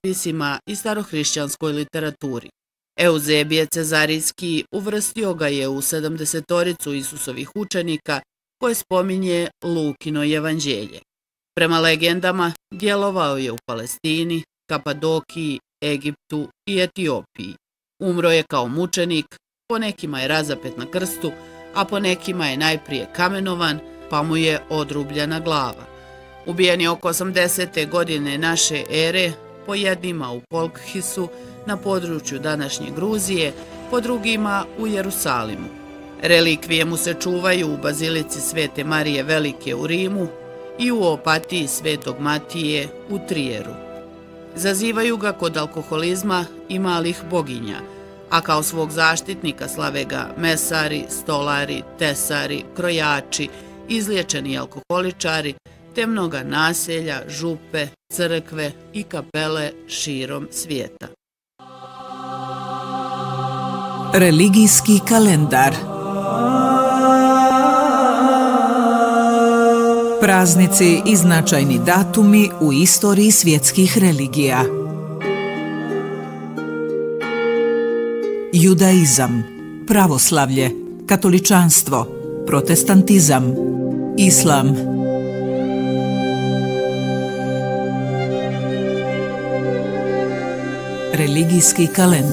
ljetopisima i starohrišćanskoj literaturi. Euzebije Cezarijski uvrstio ga je u 70-toricu Isusovih učenika koje spominje Lukino evanđelje. Prema legendama, djelovao je u Palestini, Kapadokiji, Egiptu i Etiopiji. Umro je kao mučenik, po nekima je razapet na krstu, a po nekima je najprije kamenovan, pa mu je odrubljena glava. Ubijen je oko 80. godine naše ere, po jednima u Polkhisu na području današnje Gruzije, po drugima u Jerusalimu. Relikvije mu se čuvaju u Bazilici Svete Marije Velike u Rimu i u Opatiji Svetog Matije u Trijeru. Zazivaju ga kod alkoholizma i malih boginja, a kao svog zaštitnika slave ga mesari, stolari, tesari, krojači, izliječeni alkoholičari, te mnoga naselja, župe, crkve i kapele širom svijeta. Religijski kalendar. Praznici i značajni datumi u istoriji svjetskih religija. Judaizam, pravoslavlje, katoličanstvo, protestantizam, islam. Religijski kalendar.